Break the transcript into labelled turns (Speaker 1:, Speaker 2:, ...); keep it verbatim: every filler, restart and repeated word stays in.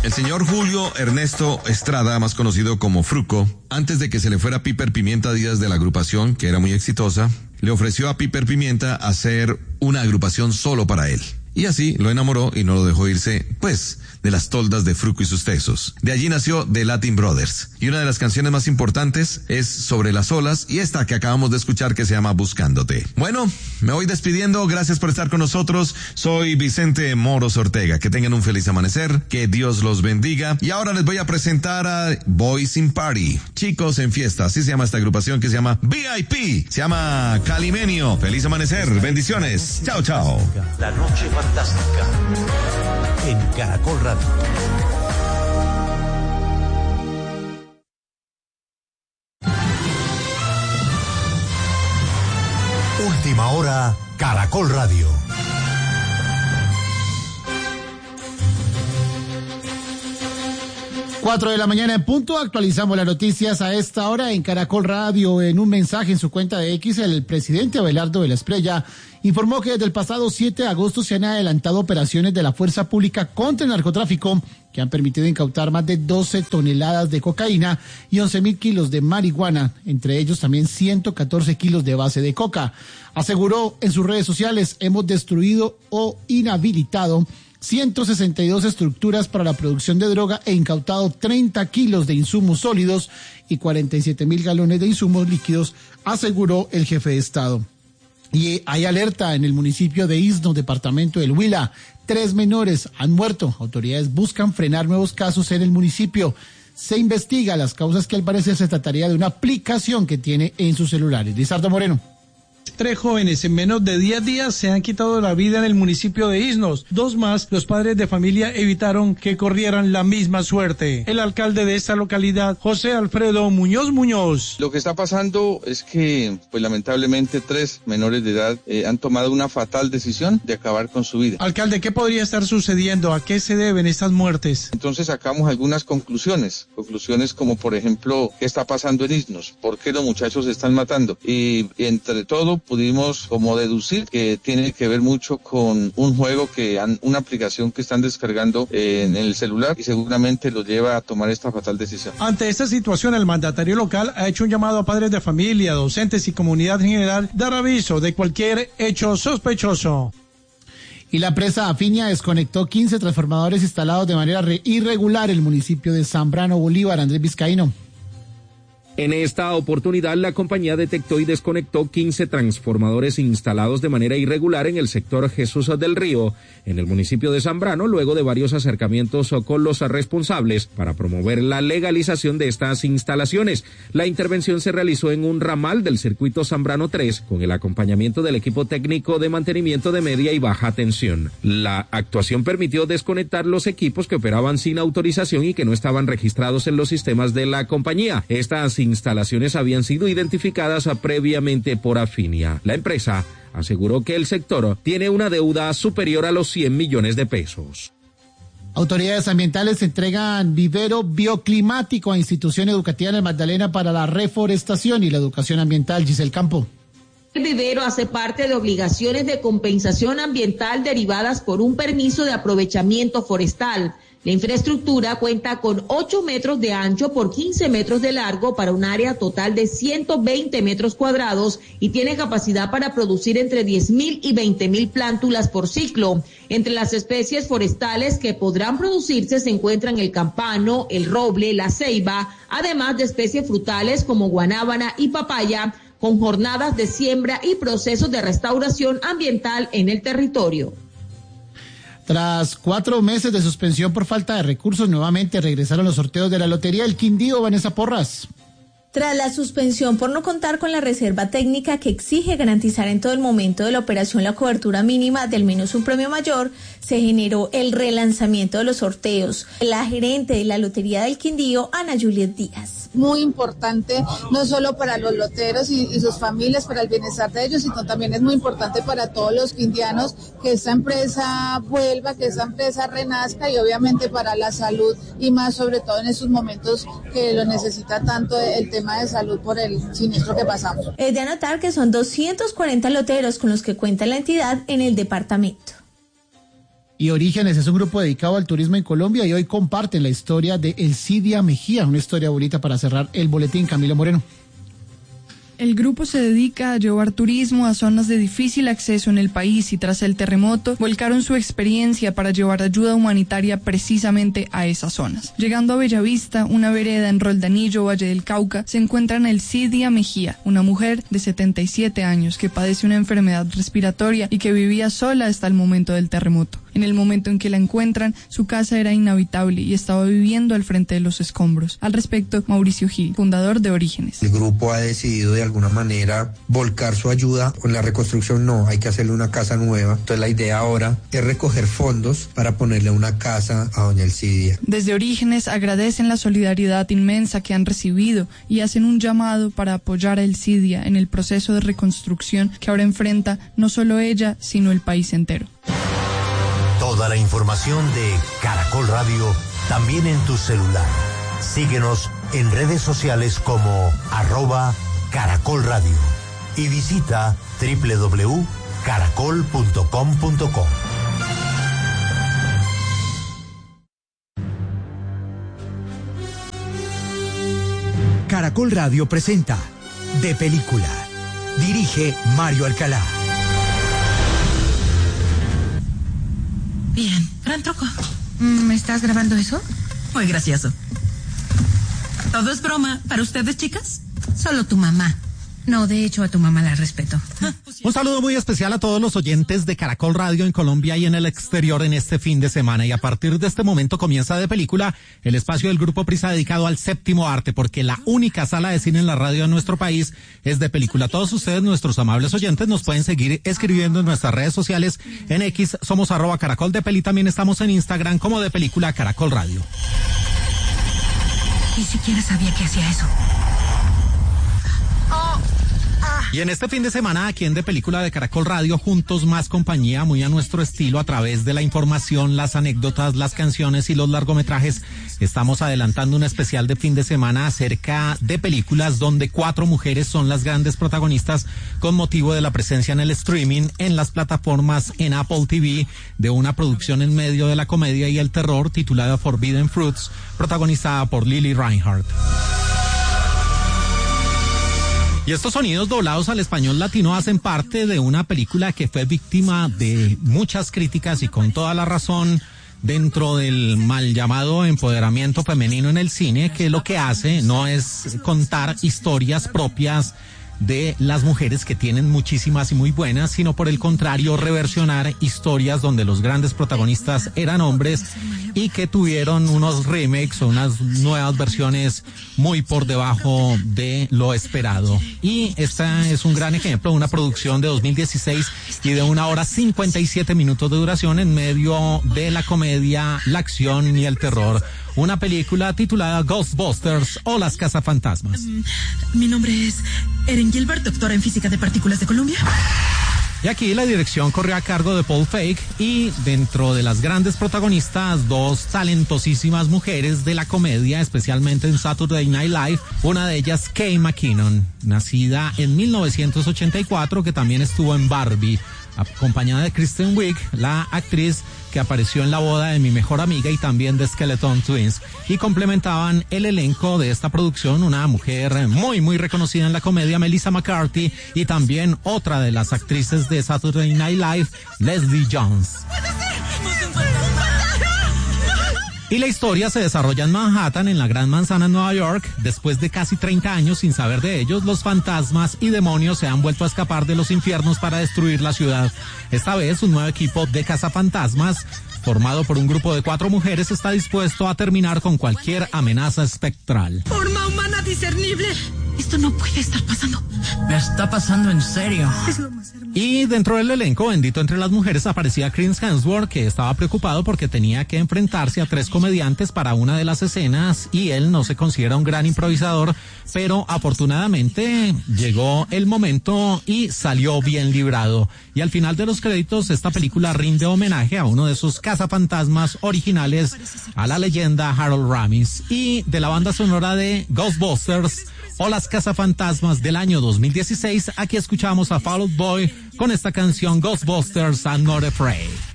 Speaker 1: El señor Julio Ernesto Estrada, más conocido como Fruco, antes de que se le fuera Piper Pimienta Díaz de la agrupación, que era muy exitosa, le ofreció a Piper Pimienta hacer una agrupación solo para él. Y así lo enamoró y no lo dejó irse, pues, de las toldas de Fruco y sus tesos. De allí nació The Latin Brothers. Y una de las canciones más importantes es Sobre las olas y esta que acabamos de escuchar que se llama Buscándote. Bueno, me voy despidiendo. Gracias por estar con nosotros. Soy Vicente Moros Ortega. Que tengan un feliz amanecer. Que Dios los bendiga. Y ahora les voy a presentar a Boys in Party. Chicos en fiesta. Así se llama esta agrupación que se llama V I P. Se llama Calimenio. Feliz amanecer. Bendiciones. Chao, chao.
Speaker 2: La noche fantástica en Caracol Radio. Última hora, Caracol Radio.
Speaker 3: Cuatro de la mañana en punto, actualizamos las noticias a esta hora en Caracol Radio. En un mensaje en su cuenta de X, el presidente Abelardo de la Espriella informó que desde el pasado siete de agosto se han adelantado operaciones de la Fuerza Pública contra el narcotráfico que han permitido incautar más de doce toneladas de cocaína y once mil kilos de marihuana, entre ellos también ciento catorce kilos de base de coca. Aseguró en sus redes sociales: hemos destruido o inhabilitado ciento sesenta y dos estructuras para la producción de droga e incautado treinta kilos de insumos sólidos y cuarenta y siete mil galones de insumos líquidos, aseguró el jefe de Estado. Y hay alerta en el municipio de Isno, departamento del Huila. Tres menores han muerto. Autoridades buscan frenar nuevos casos en el municipio. Se investiga las causas, que al parecer se trataría de una aplicación que tiene en sus celulares. Lizardo Moreno.
Speaker 4: Tres jóvenes en menos de diez días se han quitado la vida en el municipio de Isnos. Dos más, los padres de familia evitaron que corrieran la misma suerte. El alcalde de esta localidad, José Alfredo Muñoz Muñoz.
Speaker 5: Lo que está pasando es que, pues lamentablemente, tres menores de edad eh, han tomado una fatal decisión de acabar con su vida.
Speaker 4: Alcalde, ¿qué podría estar sucediendo? ¿A qué se deben estas muertes?
Speaker 5: Entonces sacamos algunas conclusiones. Conclusiones como, por ejemplo, ¿qué está pasando en Isnos? ¿Por qué los muchachos se están matando? Y entre todo, pudimos como deducir que tiene que ver mucho con un juego que han, una aplicación que están descargando eh, en el celular y seguramente lo lleva a tomar esta fatal decisión.
Speaker 4: Ante esta situación, el mandatario local ha hecho un llamado a padres de familia, docentes y comunidad en general, dar aviso de cualquier hecho sospechoso.
Speaker 3: Y la empresa Afinia desconectó quince transformadores instalados de manera irregular en el municipio de Zambrano Bolívar. Andrés Vizcaíno.
Speaker 6: En esta oportunidad, la compañía detectó y desconectó quince transformadores instalados de manera irregular en el sector Jesús del Río, en el municipio de Zambrano, luego de varios acercamientos con los responsables para promover la legalización de estas instalaciones. La intervención se realizó en un ramal del circuito Zambrano tres, con el acompañamiento del equipo técnico de mantenimiento de media y baja tensión. La actuación permitió desconectar los equipos que operaban sin autorización y que no estaban registrados en los sistemas de la compañía. Estas instalaciones habían sido identificadas previamente por Afinia. La empresa aseguró que el sector tiene una deuda superior a los cien millones de pesos.
Speaker 3: Autoridades ambientales entregan vivero bioclimático a institución educativa en el Magdalena para la reforestación y la educación ambiental. Giselle Campo.
Speaker 7: El vivero hace parte de obligaciones de compensación ambiental derivadas por un permiso de aprovechamiento forestal. La infraestructura cuenta con ocho metros de ancho por quince metros de largo para un área total de ciento veinte metros cuadrados y tiene capacidad para producir entre diez mil y veinte mil plántulas por ciclo. Entre las especies forestales que podrán producirse se encuentran el campano, el roble, la ceiba, además de especies frutales como guanábana y papaya, con jornadas de siembra y procesos de restauración ambiental en el territorio.
Speaker 3: Tras cuatro meses de suspensión por falta de recursos, nuevamente regresaron los sorteos de la Lotería del Quindío. Vanessa Porras.
Speaker 8: Tras la suspensión por no contar con la reserva técnica que exige garantizar en todo el momento de la operación la cobertura mínima de al menos un premio mayor, se generó el relanzamiento de los sorteos. La gerente de la Lotería del Quindío, Ana Juliet Díaz.
Speaker 9: Muy importante, no solo para los loteros y, y sus familias, para el bienestar de ellos, sino también es muy importante para todos los quindianos que esta empresa vuelva, que esta empresa renazca y obviamente para la salud y más sobre todo en estos momentos que lo necesita tanto el tema de salud por el siniestro que pasamos.
Speaker 8: Es de anotar que son doscientos cuarenta loteros con los que cuenta la entidad en el departamento.
Speaker 3: Y Orígenes es un grupo dedicado al turismo en Colombia y hoy comparten la historia de El Cidia Mejía, una historia bonita para cerrar el boletín. Camilo Moreno.
Speaker 10: El grupo se dedica a llevar turismo a zonas de difícil acceso en el país y tras el terremoto volcaron su experiencia para llevar ayuda humanitaria precisamente a esas zonas. Llegando a Bellavista, una vereda en Roldanillo, Valle del Cauca, se encuentran El Cidia Mejía, una mujer de setenta y siete años que padece una enfermedad respiratoria y que vivía sola hasta el momento del terremoto. En el momento en que la encuentran, su casa era inhabitable y estaba viviendo al frente de los escombros. Al respecto, Mauricio Gil, fundador de Orígenes.
Speaker 11: El grupo ha decidido de alguna manera volcar su ayuda. Con la reconstrucción no, hay que hacerle una casa nueva. Entonces la idea ahora es recoger fondos para ponerle una casa a doña Elcidia.
Speaker 10: Desde Orígenes agradecen la solidaridad inmensa que han recibido y hacen un llamado para apoyar a Elcidia en el proceso de reconstrucción que ahora enfrenta no solo ella, sino el país entero.
Speaker 2: Toda la información de Caracol Radio también en tu celular. Síguenos en redes sociales como arroba Caracol Radio y visita doble u doble u doble u punto caracol punto com punto co.
Speaker 12: Caracol Radio presenta De Película. Dirige Mario Alcalá.
Speaker 13: Bien, gran truco. ¿Me estás grabando eso? Muy gracioso. Todo es broma. ¿Para ustedes, chicas? Solo tu mamá. No, de hecho, a tu mamá la respeto.
Speaker 14: Un saludo muy especial a todos los oyentes de Caracol Radio en Colombia y en el exterior en este fin de semana. Y a partir de este momento comienza De Película, el espacio del Grupo Prisa dedicado al séptimo arte, porque la única sala de cine en la radio en nuestro país es De Película. Todos ustedes, nuestros amables oyentes, nos pueden seguir escribiendo en nuestras redes sociales. En X somos arroba Caracol de Peli. También estamos en Instagram como De Película Caracol Radio.
Speaker 13: Ni siquiera sabía que hacía eso.
Speaker 14: Y en este fin de semana, aquí en De Película de Caracol Radio, juntos más compañía, muy a nuestro estilo, a través de la información, las anécdotas, las canciones y los largometrajes, estamos adelantando un especial de fin de semana acerca de películas donde cuatro mujeres son las grandes protagonistas con motivo de la presencia en el streaming, en las plataformas, en Apple T V, de una producción en medio de la comedia y el terror titulada Forbidden Fruits, protagonizada por Lily Reinhardt. Y estos sonidos doblados al español latino hacen parte de una película que fue víctima de muchas críticas y con toda la razón dentro del mal llamado empoderamiento femenino en el cine, que lo que hace no es contar historias propias de las mujeres, que tienen muchísimas y muy buenas, sino por el contrario reversionar historias donde los grandes protagonistas eran hombres y que tuvieron unos remakes o unas nuevas versiones muy por debajo de lo esperado. Y esta es un gran ejemplo, una producción de dos mil dieciséis y de una hora cincuenta y siete minutos de duración en medio de la comedia, la acción y el terror. Una película titulada Ghostbusters o Las Cazafantasmas.
Speaker 13: Um, mi nombre es Erin Gilbert, doctora en física de partículas de Columbia.
Speaker 14: Y aquí la dirección corrió a cargo de Paul Feig y dentro de las grandes protagonistas, dos talentosísimas mujeres de la comedia, especialmente en Saturday Night Live. Una de ellas, Kate McKinnon, nacida en mil novecientos ochenta y cuatro, que también estuvo en Barbie, acompañada de Kristen Wiig, la actriz que apareció en La boda de mi mejor amiga y también de Skeleton Twins, y complementaban el elenco de esta producción una mujer muy muy reconocida en la comedia, Melissa McCarthy, y también otra de las actrices de Saturday Night Live, Leslie Jones. Y la historia se desarrolla en Manhattan, en la Gran Manzana en Nueva York. Después de casi treinta años sin saber de ellos, los fantasmas y demonios se han vuelto a escapar de los infiernos para destruir la ciudad. Esta vez, un nuevo equipo de cazafantasmas, formado por un grupo de cuatro mujeres, está dispuesto a terminar con cualquier amenaza espectral.
Speaker 13: Forma humana discernible. Esto no puede estar pasando.
Speaker 15: Me está pasando en serio.
Speaker 13: Es lo más hermoso.
Speaker 14: Y dentro del elenco, bendito entre las mujeres, aparecía Chris Hemsworth, que estaba preocupado porque tenía que enfrentarse a tres comediantes para una de las escenas y él no se considera un gran improvisador, pero afortunadamente llegó el momento y salió bien librado. Y al final de los créditos, esta película rinde homenaje a uno de esos cazafantasmas originales, a la leyenda Harold Ramis. Y de la banda sonora de Ghostbusters o Las Cazafantasmas del año dos mil dieciséis, aquí escuchamos a Fall Out Boy con esta canción Ghostbusters I'm Not Afraid.